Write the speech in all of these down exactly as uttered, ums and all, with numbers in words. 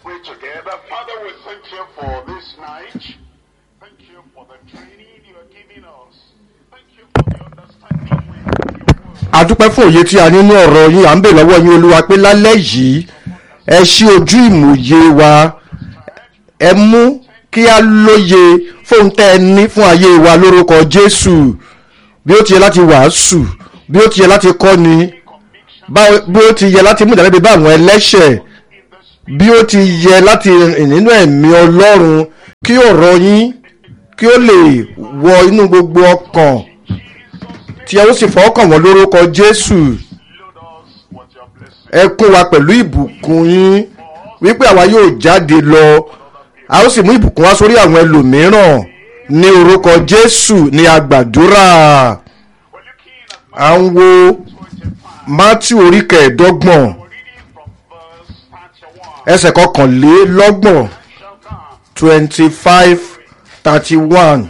pray together. Father, we thank you for this night. Thank you for the training you are giving us. Thank you for the understanding we have your word. A dúpẹ́ fún òye tí a ní ní ọ̀rọ̀ yín. À ń bè lọ́wọ́ yín Olúwa pé lálẹ́ yìí ẹ ṣí ojú ìmòye wa, ẹ mú kí a lóye fóun tẹ́ ẹ ní fún ayé wa lórúkọ Jésù. Bí ó ti yẹ láti wàásù, bí ó ti yẹ láti kọ́ni, bí ó ti yẹ láti mú ìdálẹ́bi bá àwọn ẹlẹ́ṣẹ̀, bí ó ti yẹ láti rìn nínú ẹ̀mí Ọlọ́run, kí ọ̀rọ̀ yín kí ó lè wọ inú gbogbo ọkàn tí a ó sì fọwọ́kàn wọ́n lórúkọ Jésù. Ẹ kún wa pẹ̀lú ìbùkún yín wípé àwa yóò jáde lọ, a ó sì mú ìbùkún wá sórí àwọn ẹlòmíràn ní orúkọ Jésù ní a gbàdúrà. À ń wo Mátíù orí kẹẹ̀ẹ́dọ́gbọ̀n ẹsẹ̀ kọkànlélọ́gbọ̀n twenty five thirty one.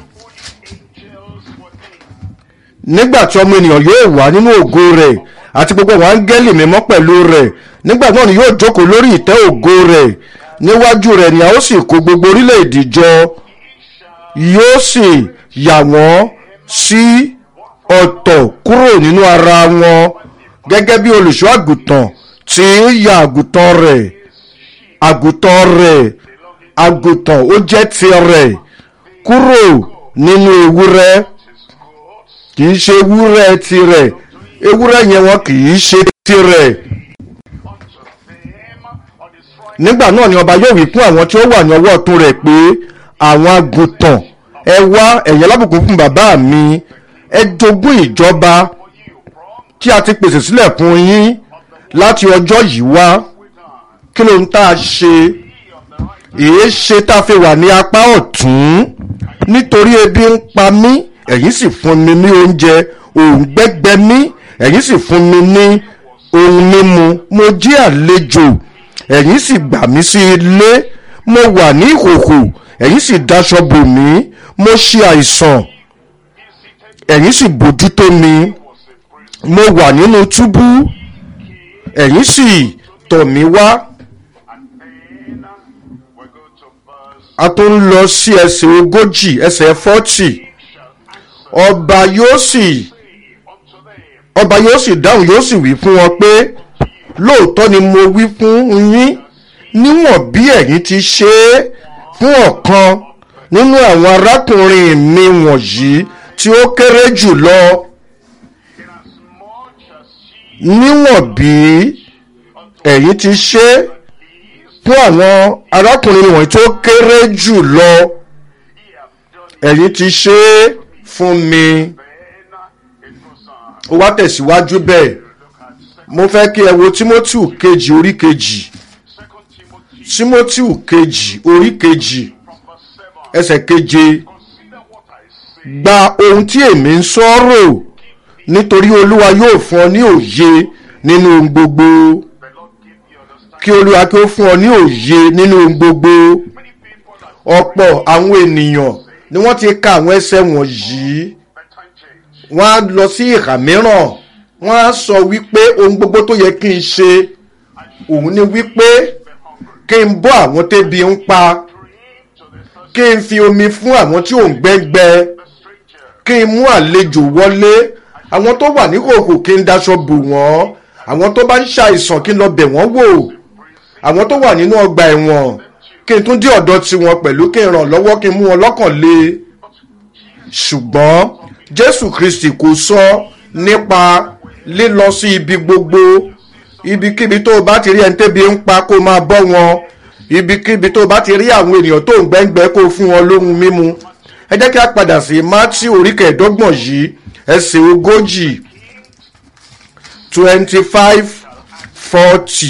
Nígbà tí ọmọ ènìyàn yóò wá nínú ògo rẹ̀ àti gbogbo àwọn áńgẹ́lì mímọ́ pẹ̀lú rẹ̀, nígbà náà ni yóò jókòó lórí ìtẹ́ ògo rẹ̀. Níwájú rẹ̀ ni a ó sì kó gbogbo orílẹ̀-èdè jọ, yóò sì yà wọ́n sí ọ̀tọ̀ kúrò nínú ara wọn, gẹ́gẹ́ bí olùṣọ́ àgùntàn tí ń ya àgùntàn rẹ̀. Àgùntàn rẹ̀ àgùntàn ó jẹ́ tirẹ̀ kúrò nínú ewúrẹ́, kì í ṣe ewúrẹ́ tirẹ̀, ewúrẹ́ yẹn wọn kì í ṣe tirẹ̀. Nígbà náà ni ọba yóò wí fún àwọn tí ó wà ní ọwọ́ ọ̀tún rẹ̀ pé, àwọn àgùntàn, ẹ wá, ẹ̀yin alábùkún fún bàbá mi, ẹ jogún ìjọba tí a ti pèsè sílẹ̀ fún yín láti ọjọ́ yìí wá. Kí ló ń tá a ṣe? Èé ṣe tá a fi wà ní apá ọ̀tún? Nítorí ebi ń pa mí, ẹ̀yin sì fún mi ní oúnjẹ, òǹgbẹ gbẹ mí, ẹ̀yin sì fún mi ní ohun mímu. Mo jẹ́ àlejò, ẹ̀yin sì gbà mí sí ilé. Mo wà ní ìhòhò, ẹ̀yin sì daṣọ bò mí. Mo ṣe àìsàn, ẹ̀yin sì bójútó mi. Mo wà nínú túbú, ẹ̀yin sì tọ̀ mí wá. A tó ń lọ sí ẹsẹ̀ ogójì, ẹsẹ̀ fọ́tì. Ọba yóò sì ọba yóò sì dáhùn, yóò sì wí fún wọn pé, lóòótọ́ ni mo wí fún yín, níwọ̀n bí ẹ̀yin ti ṣe é fún ọ̀kan nínú àwọn arákùnrin mi wọ̀nyí tí ó kéré jù lọ, níwọ̀n bí ẹ̀yin ti ṣe é fún àwọn arákùnrin wọ̀nyí tí ó kéré jù lọ, ẹ̀yin ti ṣe é fún mi. Ó wá tẹ̀síwájú bẹ́ẹ̀. Mo fẹ́ kí ẹ wo Tímótíù kejì orí kejì. Tímótíù kejì orí kejì ẹsẹ̀ keje. Gba ohun tí èmi ń sọ̀rọ̀, nítorí Olúwa yóò fún ọ ní òye nínú ohun gbogbo. Kí Olúwa kí ó fún ọ ní òye nínú ohun gbogbo. Ọ̀pọ̀ àwọn ènìyàn ni wọ́n ti ka àwọn ẹsẹ̀ wọ̀nyí, wọ́n á lọ sí ìhà mìíràn, wọ́n á sọ wípé ohun gbogbo tó yẹ kí n ṣe òun ni wípé kí n bọ́ àwọn tébi ń pa, kí n fi omi fún àwọn tí ò ń gbẹ́ngbẹ́, kí n mú àlejò wọlé, àwọn tó wà ní hòhò kí n daṣọ bò wọ́n, àwọn tó bá ń ṣàìsàn kí n lọ bẹ̀ wọ́n wò, àwọn tó wà nínú ọgbà ẹ̀wọ̀n kí n tún dé ọ̀dọ̀ tiwọn pẹ̀lú, kí n ràn lọ́wọ́, kí n mú wọn lọ́kàn le. Ṣùgbọ́n Jésù Kristi kò sọ nípa lílọ sí ibi gbogbo. Ibikíbi tó o bá ti rí ẹni tébi ń pa kó máa bọ́ wọn, ibikíbi tó o bá ti rí àwọn ènìyàn tó ń gbẹ́ngbẹ́ kó fún wọn lóhun mímu. Ẹ jẹ́ kí a padà sí Mátíù orí kẹẹ̀ẹ́dọ́gbọ̀n yìí, ẹsẹ̀ ogójì twenty five forty.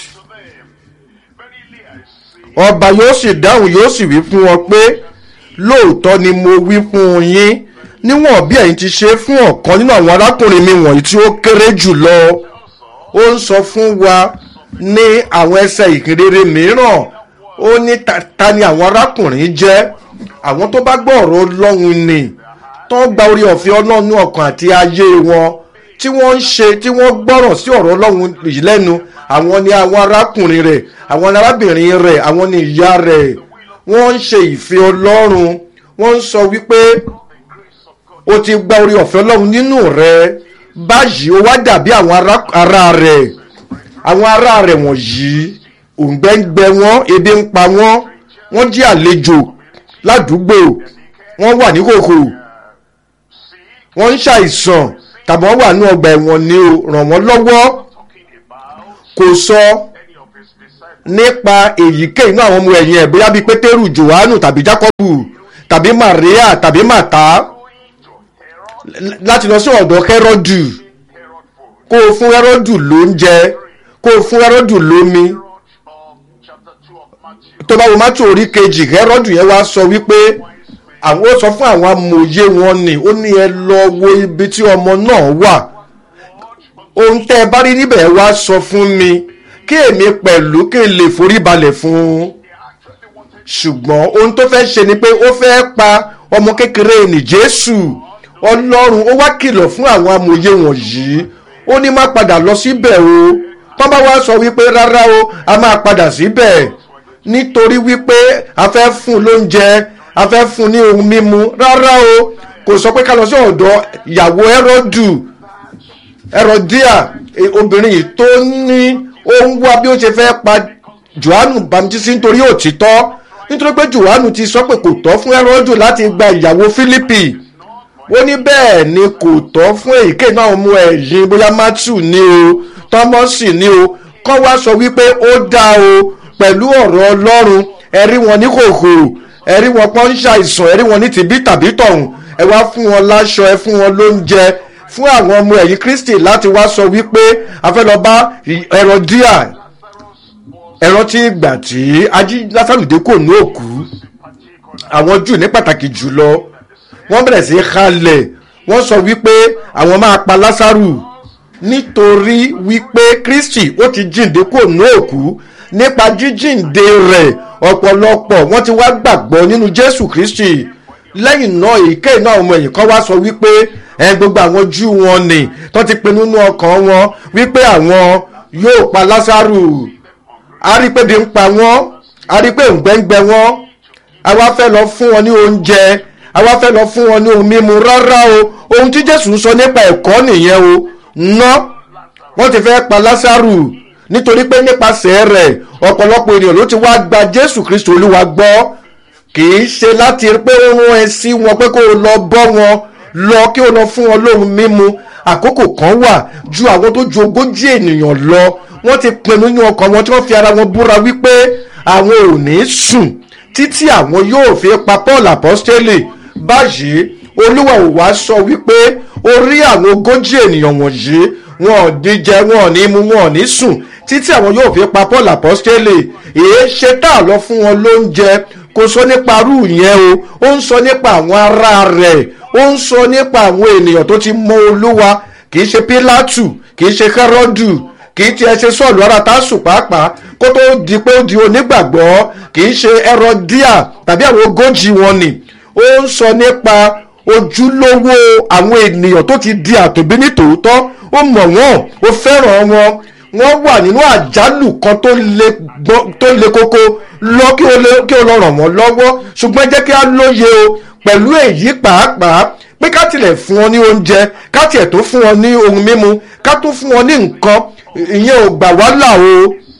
Ọba yóò sì dáhùn, yóò sì wí fún wọn pé, lóòótọ́ ni mo wí fún yín, níwọ̀n bí ẹ̀yin ti ṣe fún ọ̀kan nínú àwọn arákùnrin mi wọ̀nyí tí ó kéré jù lọ. Ó ń sọ fún wa ní àwọn ẹsẹ̀ ìhìnrere mìíràn, ó ní ta ni àwọn arákùnrin jẹ́. Àwọn tó bá gbọ́ ọ̀rọ̀ Ọlọ́run ni, tó gba orí ọ̀fẹ́ Ọlọ́run ní ọkàn àti ayé wọn, tí wọ́n ń ṣe tí wọ́n gbọ́ràn sí ọ̀rọ̀ ọlọ́run yìí lẹ́nu àwọn ni àwọn arákùnrin rẹ̀ àwọn ni arábìnrin rẹ̀ àwọn ni ìyá rẹ̀ wọ́n ń ṣe ìfẹ́ ọlọ́run wọ́n ń sọ wípé o ti gba orí ọ̀fẹ́ ọlọ́run nínú rẹ̀ báyìí ó wá dàbí àwọn ará rẹ̀ àwọn ará rẹ̀ wọ̀nyí òǹgbẹ ń gbẹ wọ́n ebi ń pa wọ́n wọ́n jí àlejò ládùúgbò wọ́n wà ní kòkò wọ́n ń ṣàìsàn tàbí wọ́n wà ní ọgbà ẹ̀wọ̀n ni o ràn wọ́n lọ́wọ́ kò sọ nípa èyíkéyìí náà àwọn ọmọ ẹ̀yìn ẹ̀ bóyá bíi pétérù jòhánù tàbí jákọ́bù tàbí màríà tàbí màtá láti lọ sí ọ̀dọ̀ hẹ́rọ́dù kó o fún hẹ́rọ́dù lóúnjẹ kó o fún hẹ́rọ́dù lómi tó bá wo mátò orí kejì hẹ́rọ́dù yẹn wá sọ wípé àwọn ó sọ fún àwọn amòye wọn ni ó ní ẹ lọ wo ibi tí ọmọ náà wà ohun tẹ́ ẹ bá rí níbẹ̀ wá sọ fún mi kí èmi pẹ̀lú kí n lè forí balẹ̀ fún un ṣùgbọ́n ohun tó fẹ́ ṣe ni pé ó fẹ́ pa ọmọ kékeré ní Jésù Ọlọ́run ó wá kìlọ̀ fún àwọn amòye wọ̀nyí ó ní má padà lọ síbẹ̀ o tó bá wá sọ wípé rárá o a máa padà síbẹ̀ nítorí wípé a fẹ́ fún un lóúnjẹ a fẹ́ fún un ní ohun mímu rárá o kò sọ pé ká lọ sí ọ̀dọ̀ ìyàwó Hẹ́rọ́dù Hẹ́rọ́díà obìnrin yìí tó ní ó ń wá bí ó ṣe fẹ́ pa Jòhánù Bámtísì nítorí òtítọ́ nítorí pé Jòhánù ti sọ pé kò tọ́ fún Hẹ́rọ́dù láti gba ìyàwó Fílípì ó ní bẹ́ẹ̀ ni kò tọ́ fún èyíkéyìí náà mú ẹ̀yìn bóyá Mátíù ní o Tọ́mọ́sì ní o kọ́ wá sọ wípé ó dá o pẹ̀lú ọ̀rọ̀ Ọlọ́run ẹ̀rí wọn ní kòkòrò ẹ̀rí wọn pọ́n ń ṣàìsàn ẹ̀rí wọn ní tìbí tàbí tọ̀hún ẹ wá fún wọn láṣọ ẹ fún wọn lóúnjẹ fún àwọn ọmọ ẹ̀yìn Kristi láti wá sọ wípé a fẹ́ lọ bá Hẹ́rọ́díà ẹ̀rọ tí ìgbà tí ají Lásárù dé kò ní òkú àwọn Júù ní pàtàkì jùlọ wọ́n bẹ̀rẹ̀ sí halẹ̀ wọ́n sọ wípé àwọn máa pa Lásárù nítorí wípé Kristi ó ti jíǹde kò ní òkú nípa jíjíǹde rẹ̀ ọ̀pọ̀lọpọ̀ wọ́n ti wá gbàgbọ́ nínú Jésù Kristi lẹ́yìn náà èyíkéyìí náà ọmọ ẹ̀yìn kan wá sọ wípé ẹ gbogbo àwọn Júù wọn ni tó ti pinnu nínú ọkàn wọn wípé àwọn yóò pa Lásárù a rí pé bí ń pa wọ́n a rí pé òǹgbẹ́ngbẹ́ wọ́n a wá fẹ́ lọ fún wọn ní oúnjẹ a wá fẹ́ lọ fún wọn ní ohun mímu rárá o ohun tí Jésù ń sọ nípa ẹ̀kọ́ nìyẹn o ná wọ́n ti fẹ́ pa Lásárù nítorí pé nípasẹ̀ rẹ̀ ọ̀pọ̀lọpọ̀ ènìyàn ló ti wá gba Jésù Kristi Olúwa gbọ́ kì í ṣe láti pé ó rán ẹ sí wọn pé kó o lọ bọ́ wọn lọ kí o lọ fún wọn lóhun mímu àkókò kan wà ju àwọn tó ju ogójì ènìyàn lọ wọ́n ti pinnu ní ọkàn wọn tí wọ́n fi ara wọn búra wípé àwọn ò ní sùn títí àwọn yóò fi pa Paul apostoli báyìí Olúwa ò wá sọ wípé orí àwọn ogójì ènìyàn wọ̀nyí wọn ò ní jẹ wọn ò ní mu wọn ò ní sùn títí àwọn yóò fi pa Paul apostoli èé ṣe tá a lọ fún wọn lóúnjẹ kò sọ nípa irú yẹn o ó ń sọ nípa àwọn ará rẹ̀ ó ń sọ nípa àwọn ènìyàn tó ti mọ Olúwa kì í ṣe Pílátù kì í ṣe Hẹ́rọ́dù kì í tiẹ̀ ṣe Sọ́ọ̀lù ara Tásù pàápàá kó tó di pé ó di onígbàgbọ́ kì í ṣe Hẹ́rọ́díà tàbí àwọn ogójì wọn ni ó ń sọ nípa ojúlówó àwọn ènìyàn tó ti di àtòbí ní tòótọ́ ó mọ̀ wọ́n ó fẹ́ràn wọn wọ́n wà nínú àjálù kan tó le tó le koko lọ kí ó lọ ràn wọ́n lọ́wọ́ ṣùgbọ́n jẹ́ kí á lóye o pẹ̀lú èyí pàápàá pé ká tilẹ̀ fún wọn ní oúnjẹ ká tiẹ̀ tó fún wọn ní ohun mímu ká tó fún wọn ní nǹkan ìyẹn ò gbà wá là o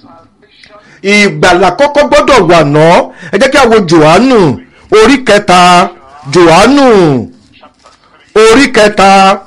ìgbàlà kọ́kọ́ gbọ́dọ̀ wà ná ẹ jẹ́ kí a wo Jòhánù orí kẹta Jòhánù orí kẹta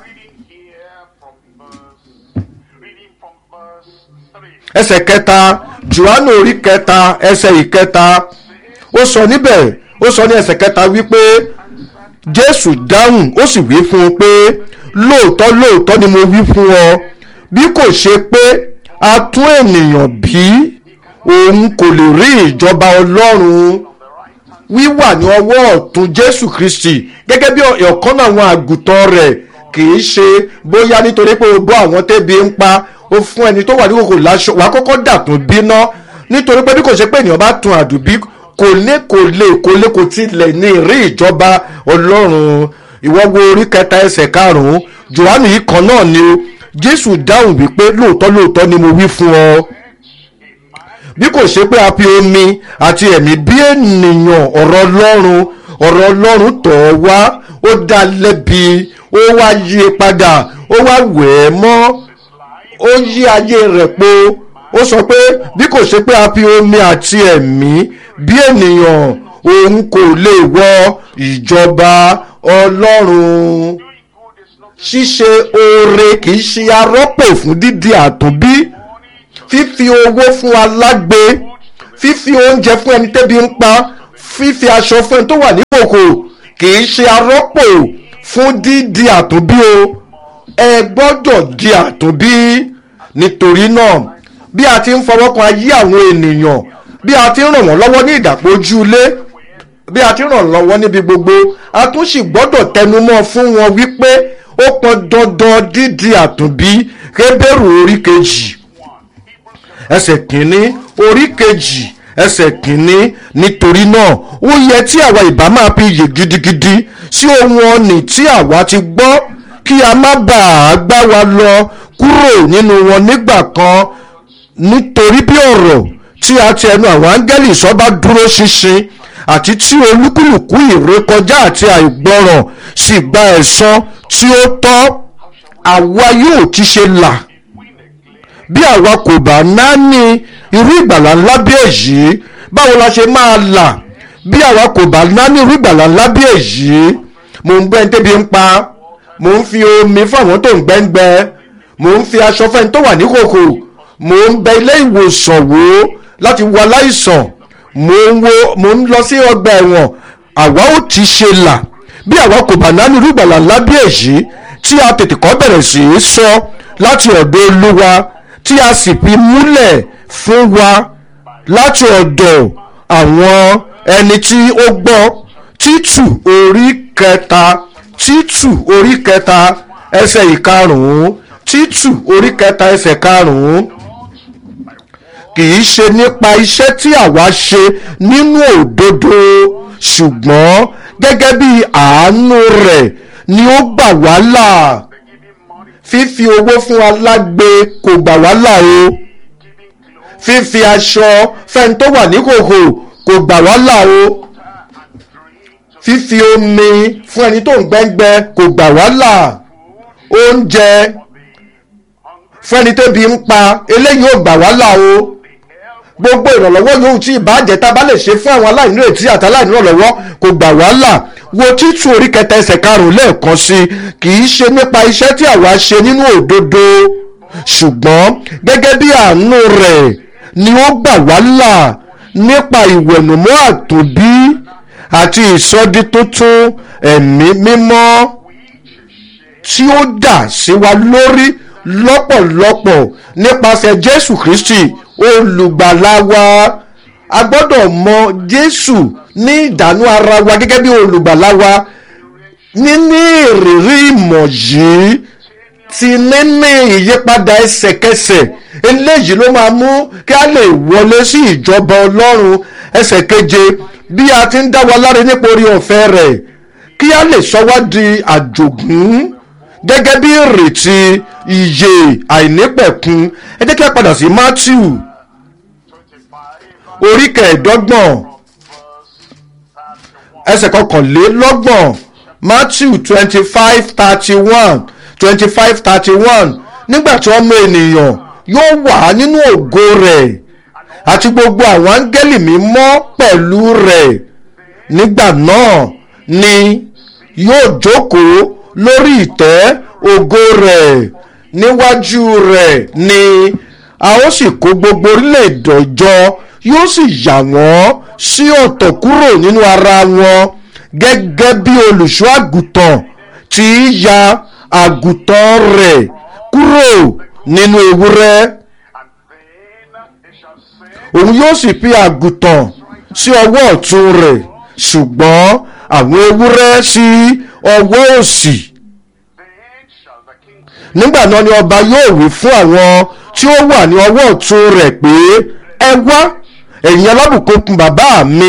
ẹsẹ̀ kẹta Jòhánù orí kẹta ẹsẹ̀ ìkẹta ó sọ níbẹ̀ ó sọ ní ẹsẹ̀ kẹta wípé Jésù dáhùn ó sì wí fún un pé lóòótọ́ lóòótọ́ ni mo wí fún ọ bí kò ṣe pé a tún ènìyàn bí òun kò lè rí ìjọba Ọlọ́run wíwà ní ọwọ́ ọ̀tún Jésù Kristi gẹ́gẹ́ bí ọ̀kan náà àwọn àgùntàn rẹ̀ kì í ṣe bóyá nítorí pé o bọ́ àwọn tẹ́bi ń pa o fún ẹni tó wà ní kòkò láṣọ wàá kọ́kọ́ dàtún bíná nítorí pé bí kò ṣe pé ènìyàn bá tún àdùbí kò lè kò lè kò lè kò tilẹ̀ ní rí ìjọba Ọlọ́run ìwọ wo orí kẹta ẹsẹ̀ karùn-ún Jòhánù yìí kan náà ni o Jésù dáhùn wípé lóòótọ́ lóòótọ́ ni mo wí fún ọ, bí kò ṣe pé a fi omi àti ẹ̀mí bí ènìyàn ọ̀rọ̀ Ọlọ́run ọ̀rọ̀ Ọlọ́run tọ̀ ọ́ wá, ó dá lẹ́bi, ó wá yí i padà, ó wá wẹ̀ ẹ́ mọ́, ó yí ayé rẹ̀ po. Ó sọ pé bí kò ṣe pé a fi omi àti ẹ̀mí bí ènìyàn, òun kò lè wọ ìjọba Ọlọ́run. Ṣíṣe oore kì í ṣe arọ́pò fún dídi àtúnbí. Fífi owó fún alágbe, fífi oúnjẹ fún ẹni tẹ́bi ń pa, fífi aṣọ fún ẹni tó wà ní kòkò kì í ṣe arọ́pò fún dídi àtúnbí o. Ẹ gbọ́dọ̀ di àtúnbí. Nítorí náà bí a ti ń fọwọ́ kan ayé àwọn ènìyàn, bí a ti ń ràn wọ́n lọ́wọ́ ní ìdàpọ̀jù ilé, bí a ti ń ràn lọ́wọ́ níbi gbogbo, a tún sì gbọ́dọ̀ tẹnumọ́ fún wọn wípé ó pọn dandan dídi àtúnbí. Hébérù orí kejì ẹsẹ̀ kìíní, orí kejì ẹsẹ̀ kìíní. Nítorí náà ó yẹ tí àwa ìbá máa fi iyè gidigidi sí ohun ọ̀nì tí àwa ti gbọ́, kí a má bàa gbá wa lọ kúrò nínú wọn nígbà kan. Nítorí bí ọ̀rọ̀ tí a ti ẹnu àwọn áńgẹ́lì sọ bá dúró ṣinṣin, àti tí olúkúlùkù ìrékọjá àti àìgbọràn sì gba ẹ̀san tí ó tọ́, àwa yóò ti ṣe là bí àwa kò bá náání irú ìgbàlà ńlá bí èyí. Báwo la ṣe máa là bí àwa kò bá náání irú ìgbàlà ńlá bí èyí? Mò ń gbẹ́ tẹ́bi ń pa, mò ń fi omi fún àwọn tó ń gbẹ́ngbẹ́, mò ń fi aṣọ fẹ́ni tó wà ní kòkò, mò ń bẹ ilé ìwòsàn wò láti wo aláìsàn, mò ń wo mò ń lọ sí ọgbà ẹ̀wọ̀n. Àwa ó ti ṣe là bí àwa kò bá náání irú ìgbàlà ńlá bí èyí tí a tètè kọ́ bẹ̀rẹ̀ sí í sọ láti ọ̀dọ̀ Olúwa, tí a sì fi múlẹ̀ fún wa láti ọ̀dọ̀ àwọn ẹni tí ó gbọ́. Títù orí kẹta, Títù orí kẹta ẹsẹ̀ ìkarùn-ún, Títù orí kẹta ẹsẹ̀ karùn-ún. Kì í ṣe nípa iṣẹ́ tí àwa ṣe nínú òdodo, ṣùgbọ́n gẹ́gẹ́ bí àánú rẹ̀ ni ó gbà wá là. Fífi owó fún alágbe kò gbà wá là o. Fífi aṣọ fẹ́ni tó wà ní kòkò kò gbà wá là o. Fífi omi fún ẹni tó ń gbẹ́ngbẹ́ kò gbà wá là. Oúnjẹ fún ẹni tó bí ń pa, eléyìí ò gbà wá là o. Gbogbo ìrànlọ́wọ́ yòówù tí ìbàjẹ́ tá a bá lè ṣe fún àwọn aláìnírètí àti aláìnírànlọ́wọ́ kò gbà wá là. Wo Títù orí kẹta ẹsẹ̀ karùn-ún lẹ́ẹ̀kan sí. Kì í ṣe nípa iṣẹ́ tí àwa ṣe nínú òdodo, ṣùgbọ́n gẹ́gẹ́ bí àánú rẹ̀ ni ó gbà wá là nípa ìwẹ̀nùmọ́ àtòbí àti ìsọdituntun ẹ̀mí mímọ́ tí ó dà sí wa lórí lọ́pọ̀lọpọ̀ nípasẹ̀ Jésù Kristi olùgbàlà wa. A gbọ́dọ̀ mọ Jésù ní ìdánú ara wa gẹ́gẹ́ bí olùgbàlà wa. Níní ìrírí ìmọ̀ yìí ti níní ìyípadà ẹsẹ̀kẹsẹ̀, eléyìí ló máa mú kí a lè wọlé sí ìjọba Ọlọ́run. Ẹsẹ̀ keje, bí a ti ń dá wa láre nípa orí ọ̀fẹ́ rẹ̀, kí a lè sọ wá di àjogún gẹ́gẹ́ bí ìrètí ìyè àìnípẹ̀kun. Ẹ jẹ́ kí a padà sí Mátíù orí kẹẹ̀ẹ́dọ́gbọ̀n ẹsẹ̀ kọkànlélọ́gbọ̀n. Matthew twenty five thirty one twenty five thirty one. Nígbà tí ọmọ ènìyàn yóò wà nínú ògo rẹ̀ àti gbogbo àwọn áńgẹ́lì mímọ́ pẹ̀lú rẹ̀, nígbà náà ni yóò jókòó lórí ìtẹ́ ògo rẹ̀. Níwájú rẹ̀ ni a ó sì kó gbogbo orílẹ̀-èdè jọ, yóò sì yà wọ́n sí ọ̀tọ̀ kúrò nínú ara wọn, gẹ́gẹ́ bí olùṣọ́ àgùntàn tí í ya àgùntàn rẹ̀ kúrò nínú ewúrẹ́. Òun yóò sì fi àgùntàn sí ọwọ́ ọ̀tún rẹ̀, ṣùgbọ́n àwọn ewúrẹ́ sí ọwọ́ òsì. Nígbà náà ni ọba yóò wí fún àwọn tí ó wà ní ọwọ́ ọ̀tún rẹ̀ pé, ẹ wá, ẹ̀yin alábùkún bàbá mi,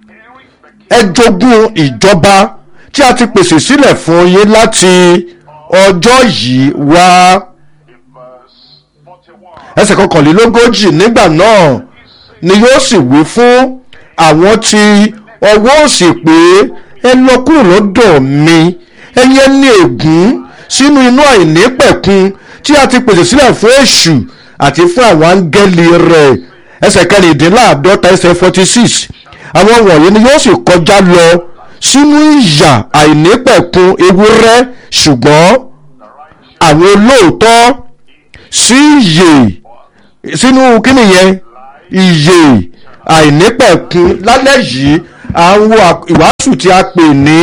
ẹ jogún ìjọba tí a ti pèsè sílẹ̀ fún yín láti ọjọ́ yìí wá. In verse forty-one, ẹsẹ̀ kọkànlélógójì nígbà náà ni yóò sì wí fún àwọn tí ọwọ́ òsì pé ẹ lọ kúrò lọ́dọ̀ mi ẹ̀yin ẹni ègún sínú iná àìnípẹ̀kun tí a ti pèsè sílẹ̀ fún èṣù àti fún àwọn áńgẹ́lì rẹ̀. ẹsẹ̀ kẹrìndínláàdọ́ta ẹsẹ̀ forty six àwọn wọ̀nyí ni yóò sì kọjá lọ sínú ìyà àìnípẹ̀kun ewúrẹ́ ṣùgbọ́n àwọn olóòótọ́ sí ìyè sínú kíni yẹn ìyè àìnípẹ̀kun. lálẹ́ yìí à ń wo ìwàásù tí a pè ní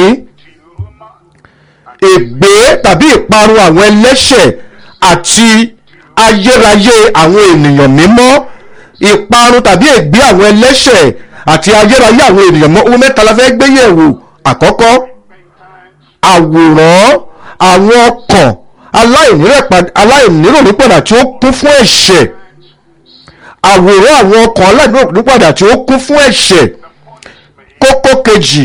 ègbé tàbí ìparun àwọn ẹlẹ́ṣẹ̀ àti ayérayé àwọn ènìyàn mímọ́. ìparun tàbí ègbé àwọn ẹlẹ́ṣẹ̀ àti ayérayé àwọn ènìyàn mímọ́. ohun mẹ́ta la fẹ́ gbé yẹ̀wò. àkọ́kọ́, àwòrán àwọn ọkàn aláìnírònípọ̀dà tí ó kún fún ẹ̀ṣẹ̀. àwòrán àwọn ọkàn aláìnírònípọ̀dà tí ó kún fún ẹ̀ṣẹ̀. kókó kejì,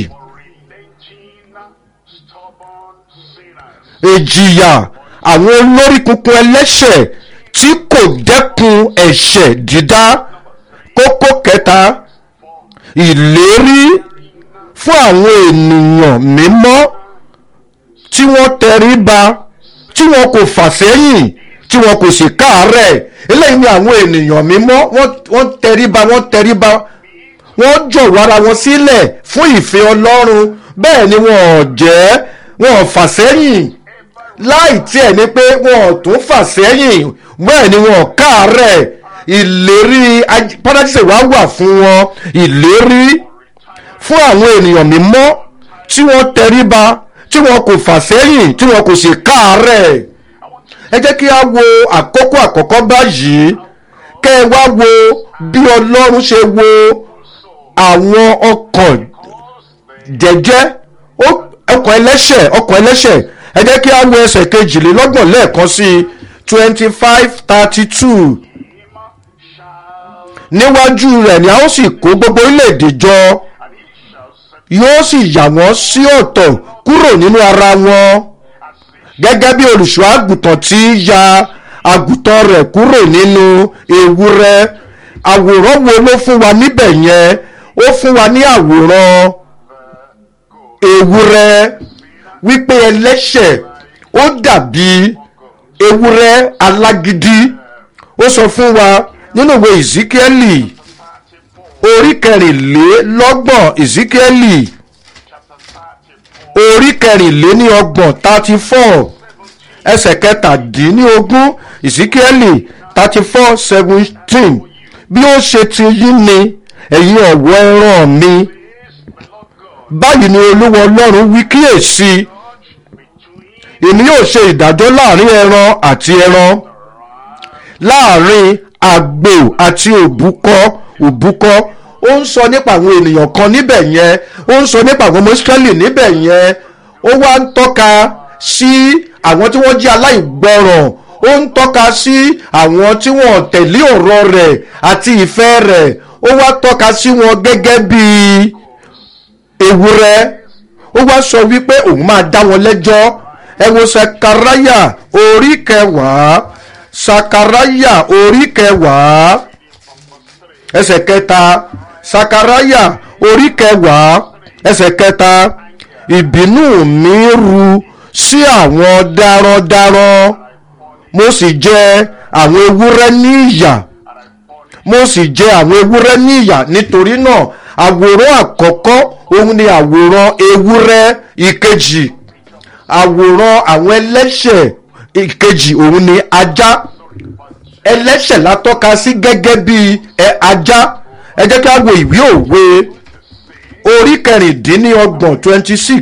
ìjìyà àwọn olórí kunkun ẹlẹ́ṣẹ̀ tí kò dẹ́kun ẹ̀ṣẹ̀ dídá. kókó kẹta, ìlérí fún àwọn ènìyàn mímọ́ tí wọ́n tẹríba tí wọn kò fà sẹ́yìn tí wọn kò sì káàárẹ̀. eléyìí ni àwọn ènìyàn mímọ́ wọ́n tẹríba wọ́n tẹríba wọ́n jọ̀wọ́ ara wọn sílẹ̀ fún ìfẹ́ Ọlọ́run. bẹ́ẹ̀ ni wọn ò jẹ́ wọn ò fà sẹ́yìn láì tiẹ̀ ní pé wọn ò tún fà sẹ́yìn bẹ́ẹ̀ ni wọn ò káàárẹ̀. ìlérí paradíṣe wá wà fún wọn. ìlérí fún àwọn ènìyàn mímọ́ tí wọ́n tẹríba tí wọn kò fà sẹ́yìn tí wọn kò sì káàárẹ̀. ẹ jẹ́ kí a wo àkókò àkọ́kọ́ báyìí kẹ́ ẹ wá wo bí Ọlọ́run ṣe wo àwọn ọkàn jẹ́jẹ́ ọkàn ẹlẹ́ṣẹ̀ ọkàn ẹlẹ́ṣẹ̀. ẹ jẹ́ kí a wo ẹsẹ̀ kejìlélọ́gbọ̀n lẹ́ẹ̀kan sí twenty five thirty two. níwájú rẹ̀ ni a ó sì kó gbogbo orílẹ̀-èdè jọ yóò sì yà wọ́n sí ọ̀tọ̀ kúrò nínú ara wọn gẹ́gẹ́ bí olùṣọ́ àgùntàn tí ya àgùntàn rẹ̀ kúrò nínú ewúrẹ́. àwòrán wo ló fún wa níbẹ̀ yẹn? ó fún wa ní àwòrán ewúrẹ́ wípé ẹlẹ́ṣẹ̀ ó dàbí ewúrẹ́ alágídí. ó sọ fún wa nínú ìwé Ezekieli orí kẹrìnlélọ́gbọ̀n Ezekieli orí kẹrìnléníọgbọ̀n thirty four ẹsẹ̀ kẹtàdínlógún Ezekieli thirty four seventeen. bí ó ṣe ti yín ni ẹ̀yin ọ̀wọ́ ẹran mi báyìí ni Olúwa Ọlọ́run wí kíyèsí èmi yóò ṣe ìdájọ́ láàrin ẹran àti ẹran láàrin àgbò àti òbúkọ òbúkọ. ó ń sọ nípa àwọn ènìyàn kan níbẹ̀ yẹn ó ń sọ nípa àwọn ọmọ Ísírẹ́lì níbẹ̀ yẹn ó wá ń tọ́ka sí àwọn tí wọ́n jẹ́ aláìgbọràn ó ń tọ́ka sí àwọn tí wọ́n tẹ̀lé ọ̀rọ̀ rẹ̀ àti ìfẹ́ rẹ̀ ó wá tọ́ka sí wọn gẹ́gẹ́ bí ewúrẹ́. ó wá sọ wípé òun máa dá wọn lẹ́jọ́. ẹ wo Sakaraya orí kẹwàá Sakaraya orí kẹwàá ẹsẹ̀ kẹta Sakaraya orí kẹwàá ẹsẹ̀ kẹta. ìbínú mi ru sí àwọn darandaran mo sì jẹ àwọn ewúrẹ́ ní ìyà mo sì jẹ àwọn ewúrẹ́ ní ìyà. nítorí náà àwòrán àkọ́kọ́ òun ni àwòrán ewúrẹ́. ìkejì àwòrán àwọn ẹlẹ́ṣẹ̀ ìkejì òun ni ajá. ẹlẹ́ṣẹ̀ la tọ́ka sí gẹ́gẹ́ bí ajá. ẹ jẹ́ kí a wo ìwé òwe orí kẹrìndínlọ́gbọ̀n twenty six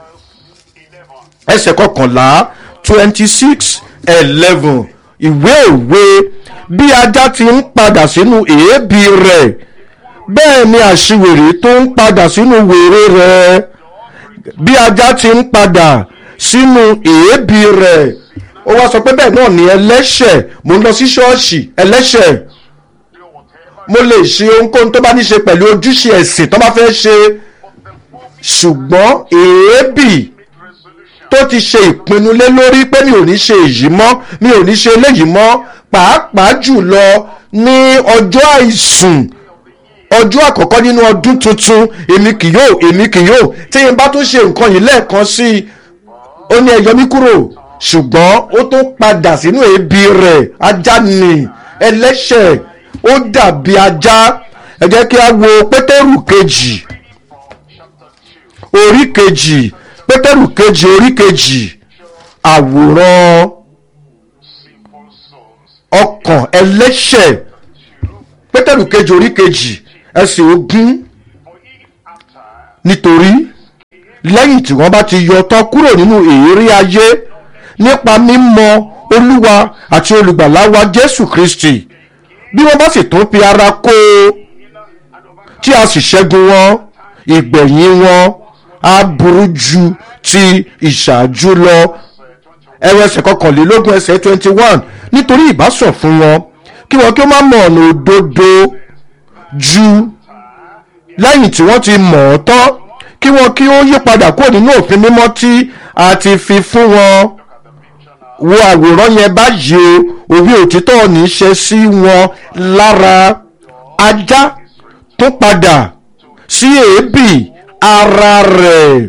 ẹsẹ̀ kọkànlá twenty six eleven. ìwé òwe bí ajá ti ń padà sínú èébì rẹ̀ bẹ́ẹ̀ ni àṣìwèrè tó ń padà sínú wèrè rẹ̀. bí ajá ti ń padà sínú èébì rẹ̀ ó wá sọ pé bẹ́ẹ̀ náà ni ẹlẹ́ṣẹ̀. mo ń lọ sí ṣọ́ọ̀ṣì ẹlẹ́ṣẹ̀ mo lè ṣe ohunkóhun tó bá ní ṣe pẹ̀lú ojúṣe ẹ̀sìn tó bá fẹ́ ṣe ṣùgbọ́n èébì tó tó ti ṣe ìpinnu lé lórí pé mi ò ní ṣe èyí mọ́ mi ò ní ṣe eléyìí mọ́ pàápàá jùlọ ní ọjọ́ àìsùn ọjọ́ àkọ́kọ́ nínú ọdún tuntun èmi kì yóò èmi kì yóò tí n bá tún ṣe nǹkan yìí lẹ́ẹ̀kan sí i ó ní ẹ yọ mí kúrò ṣùgbọ́n ó tó padà sínú ebi rẹ̀ ajá ni ẹlẹ́ṣẹ̀ ó dàbí ajá. Ẹ jẹ́ kí a wo pétérù kejì orí kejì pétérù kejì orí kejì àwòrán ọkàn ẹlẹ́ṣẹ̀ pétérù kejì orí kejì ẹsẹ̀ ogún nítorí lẹ́yìn tí wọ́n bá ti yọ tán kúrò nínú èérí ayé nípa mímọ̀ olúwa àti olùgbàlà wa Jésù Kristi bí wọ́n bá sì tún fi ara kó o tí a sì ṣẹ́gun wọn ìgbẹ̀yìn wọn á burú ju ti ìṣáájú lọ. ẹwọ ẹsẹ̀ kọkànlélógún ẹsẹ̀ twenty one nítorí ìbásọ̀ fún wọn kí wọn kí ó má mọ̀ ọ̀nà òdodo ju lẹ́yìn tí wọ́n ti mọ̀ ọ́ tán kí wọn kí ó yí padà kúrò nínú òfin mímọ́ tí a ti fi fún wọn. wo àwòrán yẹn báyìí o òwe òtítọ́ ní í ṣe sí wọn lára. Ajá tó padà sí èébì ara rẹ̀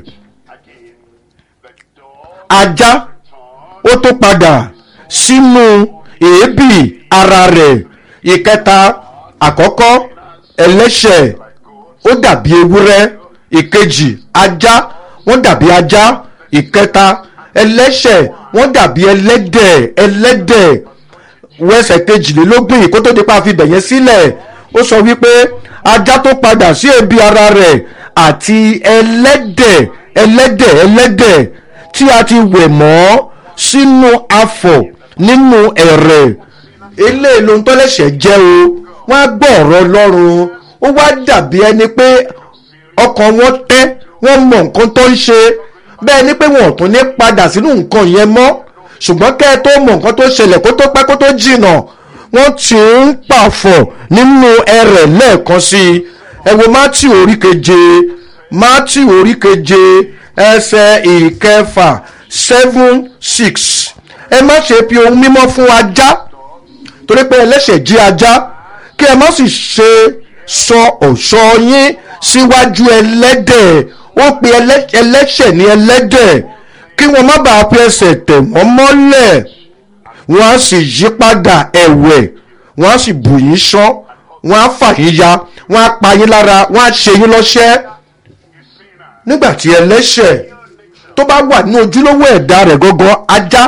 ajá ó tó padà sínú èébì ara rẹ̀. ìkẹta àkọ́kọ́ ẹlẹ́ṣẹ̀ ó dàbí ewúrẹ́ ìkejì ajá wọ́n dàbí ajá ìkẹta ẹlẹ́ṣẹ̀ wọ́n dàbí ẹlẹ́dẹ̀ ẹlẹ́dẹ̀ wẹ́sẹ̀ kejìlélógún yìí kó tó di pa fi bẹ̀yẹn sílẹ̀ ó sọ wípé ajá tó padà sí ebi ara rẹ̀ àti ẹlẹ́dẹ̀ ẹlẹ́dẹ̀ ẹlẹ́dẹ̀ tí a ti wẹ̀ mọ́ sínú afọ̀ nínú ẹ̀rẹ̀ eléyìí ló ń tọ́lẹ̀ṣẹ̀ jẹ́ o wọ́n á gbọ́ ọ̀rọ̀ Ọlọ́run ó wá dàbí ẹni pé ọkàn wọn tẹ́ wọ́n mọ nǹkan tó ń ṣe bẹ́ẹ̀ ni pé wọn ò tún ní padà sínú nǹkan yẹn mọ́ ṣùgbọ́n kẹ́ ẹ tó mọ nǹkan tó ṣẹlẹ̀ kó tó pẹ́ kó tó jìnnà wọ́n ti ń pàfọ̀ nínú ẹrẹ̀ lẹ́ẹ̀kan sí i. ẹ wo Mátíù orí keje Mátíù orí keje ẹsẹ̀ ìkẹfà seven six ẹ má ṣe fi ohun mímọ́ fún ajá torí pé ẹlẹ́ṣẹ̀ jí ajá kí ẹ má sì ṣe sọ ọ̀ṣọ́ yín síwájú ẹlẹ́dẹ̀ ó pe ẹlẹ́ṣẹ̀ ní ẹlẹ́dẹ̀ kí wọ́n má bàa fi ẹsẹ̀ tẹ̀ wọ́n mọ́lẹ̀ wọ́n á sì yí padà ẹ̀wẹ̀ wọ́n á sì bù yín ṣán wọ́n á fà yín ya wọ́n á pa yín lára wọ́n á ṣe yín lọ́ṣẹ́. nígbà tí ẹlẹ́ṣẹ̀ tó bá wà ní ojúlówó ẹ̀dá rẹ̀ gangan ajá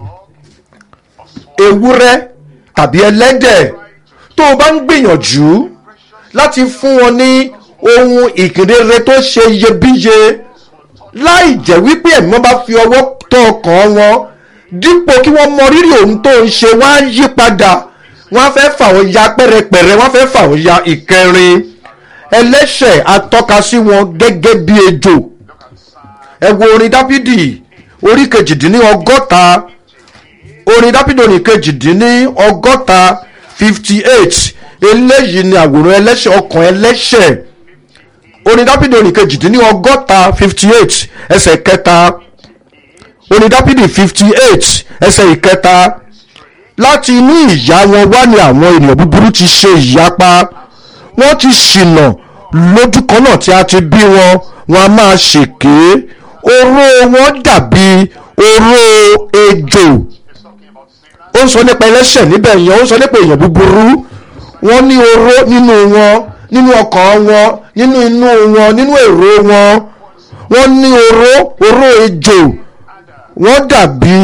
ewúrẹ́ tàbí ẹlẹ́dẹ̀ tó o bá ń gbìyànjú láti fún wọn ní ohun ìkìrere tó ṣe iyebíye láì jẹ́ wípé ẹ̀mí bá fi ọwọ́ tọ́ ọkàn wọn dípò kí wọ́n mọ rírì ohun tó ń ṣe wọ́n á yí padà wọ́n á fẹ́ fà wọ́n ya pẹ́rẹpẹ̀rẹ wọ́n á fẹ́ fà wọ́n ya ìkẹrin. ẹlẹ́ṣẹ̀ atọ́ka sí wọn gẹ́gẹ́ bí ejò. ẹ wo orin Dáfídì orí kejìdínní ọgọ́ta orin Dáfídì orí kejìdínní ọgọ́ta fifty eight eléyìí ni àwòrán ẹlẹ́ṣẹ̀ ọkàn ẹlẹ́ṣẹ̀ orin Dáfídì orí kejìdínní ọgọ́ta fifty eight ẹsẹ̀ kẹta orin Dáfídì fifty eight ẹsẹ̀ ìkẹta láti inú ìyá wọn wá ní àwọn ènìyàn búburú ti ṣe ìyapa wọ́n ti ṣìnà lójú kan náà tí a ti bí wọn wọn a máa ṣèké oró wọn dàbí oró ejò. ó ń sọ nípa ẹlẹ́ṣẹ̀ níbẹ̀ yẹn ó ń sọ nípa èèyàn búburú wọ́n ní oró nínú wọn nínú ọkàn wọn nínú inú wọn nínú èrò wọn wọ́n ní oró oró ejò wọ́n dàbí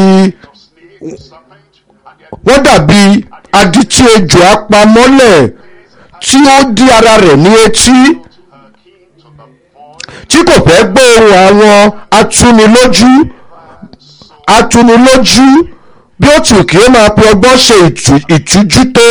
wọ́n dàbí adití ejò apamọ́lẹ̀ tí ó dí ara rẹ̀ ní etí tí kò fẹ́ gbọ́ ohùn àwọn atúnilójú atúnilójú bí ó tù kí ó máa pe ọgbọ́n ṣe ìtújú tó.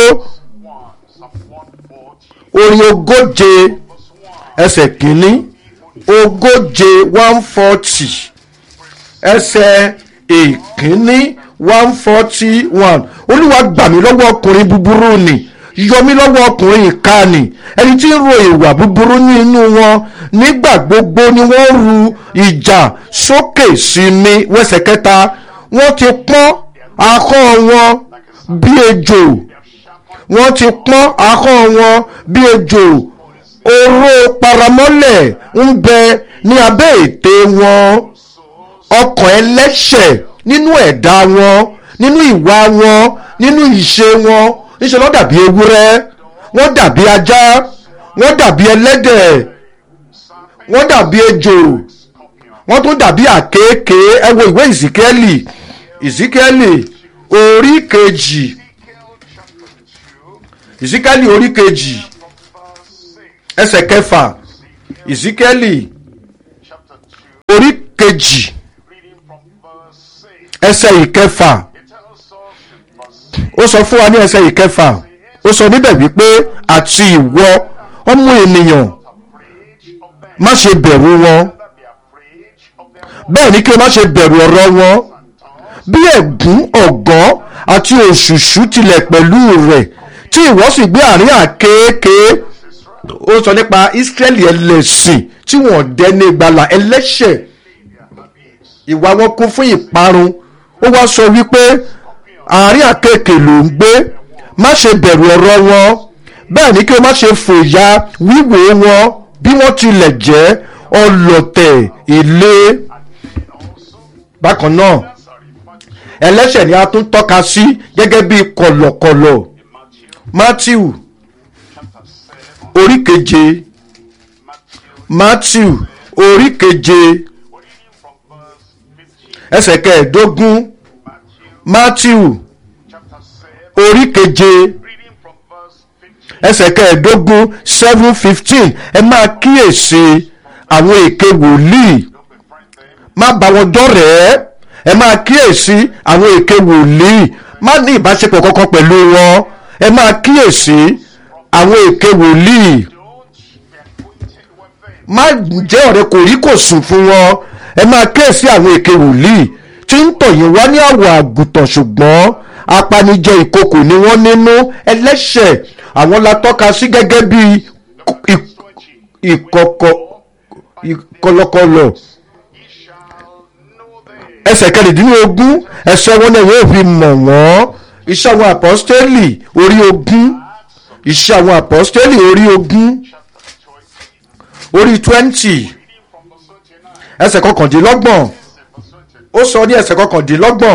orin ogóje ẹsẹ̀ kìíní ogóje one forty ẹsẹ̀ ìkíní one forty one olúwa gbà mí lọ́wọ́ ọkùnrin búburú nì yọ mí lọ́wọ́ ọkùnrin ìkànnì ẹni tí ń ro ìwà búburú ní inú wọn nígbà gbogbo ni wọ́n ru ìjà sókè sí mi. wẹ́sẹ̀ kẹta, wọ́n ti pọ́n ahọ́n wọn bí ejò wọ́n ti pọ́n ahọ́n wọn bí ejò oró paramọ́lẹ̀ ń bẹ ní abẹ́ ètè wọn. ọkàn ẹlẹ́ṣẹ̀ nínú ẹ̀dá wọn, nínú ìwà wọn, nínú ìṣe wọn, níṣẹ́ ló dàbí ewúrẹ́, wọ́n dàbí ajá, wọ́n dàbí ẹlẹ́dẹ̀, wọ́n dàbí ejò, wọ́n tún dàbí àkéékèé. ẹ wo ìwé ìsíkẹ́lì ìsíkẹ́lì orí kejì ìsíkẹ́lì orí kejì ẹsẹ̀ kẹfà. ìsíkẹ́lì orí kejì ẹsẹ̀ ìkẹfà. ó sọ fún wa ní ẹsẹ̀ ìkẹfà, ó sọ níbẹ̀ wípé àti ìwọ ọmọ ènìyàn má ṣe bẹ̀rù wọn, bẹ́ẹ̀ ni kí o má ṣe bẹ̀rù ọ̀rọ̀ wọn, bí ẹ̀gún ọ̀gọ́ àti òṣùṣú tilẹ̀ pẹ̀lú rẹ̀ tí ìwọ sì gbé àárín àkéékèé. ó sọ nípa Ísírẹ́lì ẹlẹ́sìn tí wọ́n dẹ́ni ìgbàlà, ẹlẹ́ṣẹ̀, ìwà wọn kún fún ìparun. ó wá sọ wípé àárín àkéékèé ló ń gbé, má ṣe bẹ̀rù ọ̀rọ̀ wọn, bẹ́ẹ̀ ni kí o má ṣe fòyà wíwò wọn bí wọ́n tilẹ̀ jẹ́ ọlọ̀tẹ̀ ilé. bákan náà ẹlẹ́ṣẹ̀ ni a tún tọ́ka sí gẹ́gẹ́ bí kọ̀lọ̀kọ̀lọ̀. Mátíù orí keje Mátíù orí keje ẹsẹ̀ kẹẹ̀ẹ́dógún. Mátíù orí keje ẹsẹ̀ kẹẹ̀ẹ́dógún seven fifteen. ẹ máa kíyèsí àwọn èké wòlíì, má bá wọn dọ́rẹ̀ẹ́. ẹ máa kíyèsí àwọn èké wòlíì, má ní ìbáṣepọ̀ kankan pẹ̀lú wọn. ẹ máa kíyèsí àwọn èké wòlíì, má jẹ́ ọ̀rẹ́ kòríkòsùn fún wọn. ẹ máa kíyèsí àwọn èké wòlíì tí ń tọ̀ yín wá ní àwọ̀ àgùntàn ṣùgbọ́n apanijẹ ìkookò ni wọ́n nínú. ẹlẹ́ṣẹ̀ àwọn la tọ́ka sí gẹ́gẹ́ bí ìkọ̀lọ̀kọ̀lọ̀. ẹsẹ̀ kẹrìndínlógún, ẹsẹ̀ wọn náà yóò fi mọ̀ wọ́n. iṣẹ́ àwọn àpọ́stélì orí ogún iṣẹ́ àwọn àpọ́stélì orí ogún orí twenty ẹsẹ̀ kọkàndínlọ́gbọ̀n. ó sọ ní ẹsẹ̀ kọkàndínlọ́gbọ̀n,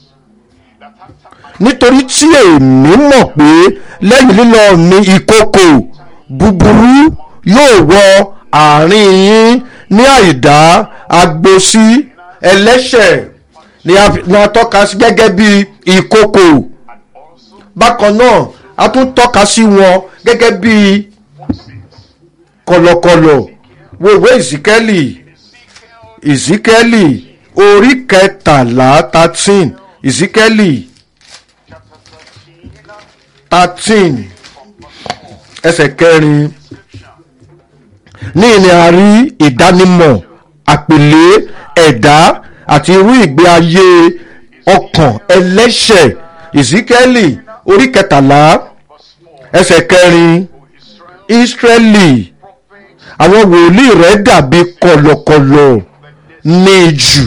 nítorí tí èmi mọ̀ pé lẹ́yìn lílọ mi ìkookò búburú yóò wọ àárín yín ní àìdá agbo sí. ẹlẹ́ṣẹ̀ ni a tọ́ka sí gẹ́gẹ́ bí ìkookò. bákan náà a tún tọ́ka sí wọn gẹ́gẹ́ bí kọ̀lọ̀kọ̀lọ̀. wo ìwé ìsíkẹ́lì ìsíkẹ́lì orí kẹtàlá thirteen. ìsíkẹ́lì thirteen ẹsẹ̀ kẹrin. ní ìní a rí ìdánimọ̀ àpèlé ẹ̀dá àti irú ìgbé ayé ọkàn ẹlẹ́ṣẹ̀. ìsíkẹ́lì orí kẹtàlá ẹsẹ̀ kẹrin. Ísírẹ́lì àwọn wòlíì rẹ̀ dàbí kọ̀lọ̀kọ̀lọ̀ ní ijù.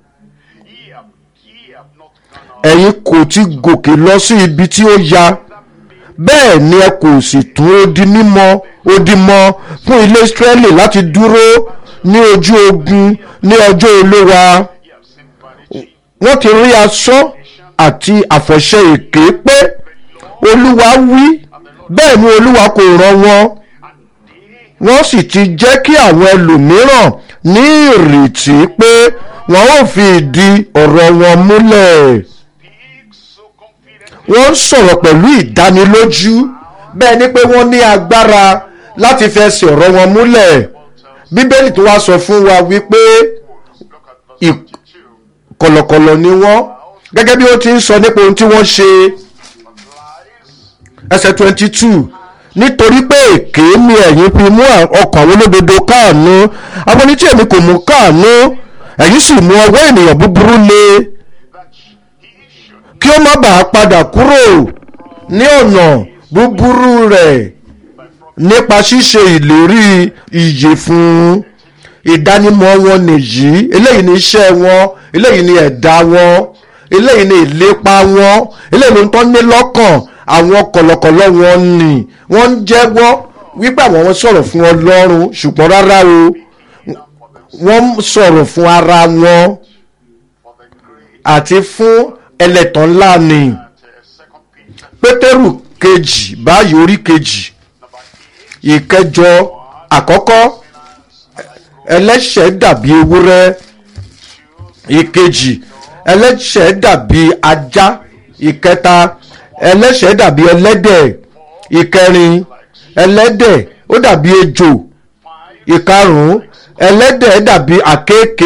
ẹ̀yin kò ti gòkè lọ sí ibi tí ó ya, bẹ́ẹ̀ ni ẹ kò sì tún odi mímọ́ odi mọ́ fún ilé Ísírẹ́lì láti dúró ní ojú ogun ní ọjọ́ Olúwa. wọ́n ti rí aṣọ àti àfọ̀ṣẹ èké pé Olúwa wí, bẹ́ẹ̀ ni Olúwa kò rán wọn. wọ́n sì ti jẹ́ kí àwọn ẹlòmíràn ní ìrètí pé wọn ò fi ìdí ọ̀rọ̀ wọn múlẹ̀. wọ́n ń sọ̀rọ̀ pẹ̀lú ìdánilójú bẹ́ẹ̀ ni pé wọ́n ní agbára láti fẹsẹ̀ ọ̀rọ̀ wọn múlẹ̀. Bíbélì tó wá sọ fún wa wípé kọ̀lọ̀kọ̀lọ̀ ni wọ́n, gẹ́gẹ́ bí ó ti ń sọ nípa ohun tí wọ́n ṣe. ẹsẹ̀ twenty two, nítorí pé èké ni ẹ̀yin fi mú ọkàn àwọn olódodo káàánú, àwọn ẹni tí èmi kò mú káàánú, ẹ̀yin sì mú ọwọ́ ènìyàn búburú lé, kí ó má bàa padà kúrò ní ọ̀nà búburú rẹ̀ nípa ṣíṣe ìlérí ìyè fún ìdánimọ̀ wọn nìyí. Eléyìí ni iṣẹ́ wọn, eléyìí ni ẹ̀dá wọn, eléyìí ni ìlépa wọn, eléyìí ni tó ní lọ́kàn. Àwọn kọ̀lọ̀kọ̀lọ̀ wọn ni wọ́n ń jẹ́wọ́ wípé àwọn sọ̀rọ̀ fún Ọlọ́run, ṣùgbọ́n rárá o, wọ́n sọ̀rọ̀ fún ara wọn àti fún ẹlẹ́tàn ńlá ni. Pétérù kejì báyìí orí kejì ìkẹjọ àkọ́kọ́, ẹlẹ́ṣẹ̀ dàbí ewúrẹ́. Ìkejì, ẹlẹ́ṣẹ̀ dàbí ajá. Ìkẹta, ẹlẹ́ṣẹ̀ dàbí ẹlẹ́dẹ̀. Ìkẹrin, ẹlẹ́dẹ̀ ó dàbí ejò. Ìkarùn-ún, ẹlẹ́dẹ̀ dàbí àkééke